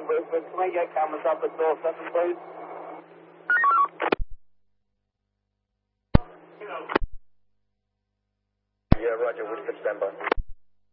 Brisbane. Can we get cameras up at door 7, please? Yeah, roger. We'll stand by.